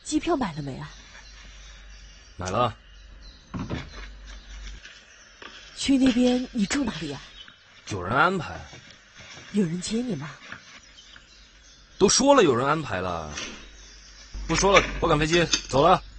机票买了没啊？ 买了。 去那边你住哪里啊？ 有人安排。 有人接你吗？ 都说了有人安排了。不说了，我赶飞机走了。